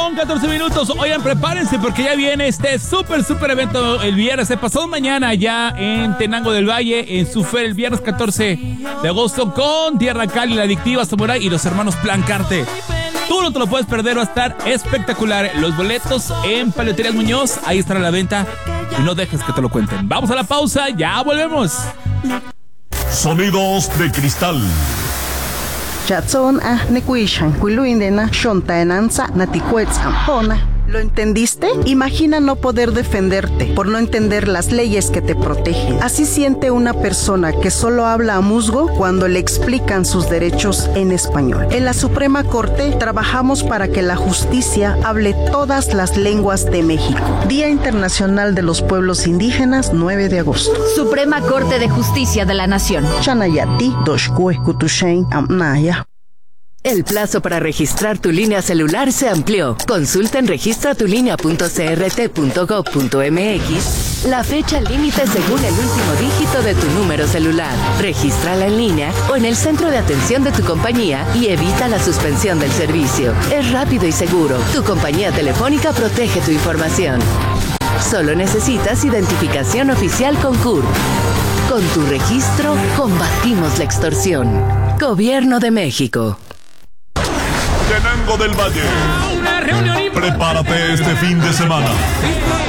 con 14 minutos. Oigan, prepárense porque ya viene este súper evento el viernes, pasado mañana ya en Tenango del Valle, en su feria el viernes 14 de agosto con Tierra Cali, La Adictiva, Samurai y los hermanos Plancarte. Tú no te lo puedes perder, va a estar espectacular. Los boletos en Paleterías Muñoz, ahí estará a la venta y no dejes que te lo cuenten. Vamos a la pausa, ya volvemos. Sonidos de cristal. Chatson nekuishan kuiluindena shontaenanza natikuetzam. ¿Lo entendiste? Imagina no poder defenderte por no entender las leyes que te protegen. Así siente una persona que solo habla a musgo cuando le explican sus derechos en español. En la Suprema Corte trabajamos para que la justicia hable todas las lenguas de México. Día Internacional de los Pueblos Indígenas, 9 de agosto. Suprema Corte de Justicia de la Nación. Chanayati, Doshkue, Kutushain, Amnaya. El plazo para registrar tu línea celular se amplió. Consulta en registratulinea.crt.gov.mx la fecha límite según el último dígito de tu número celular. Regístrala en línea o en el centro de atención de tu compañía y evita la suspensión del servicio. Es rápido y seguro. Tu compañía telefónica protege tu información. Solo necesitas identificación oficial con CURP. Con tu registro, combatimos la extorsión. Gobierno de México. Tenango del Valle. Una reunión importante. Prepárate este fin de semana.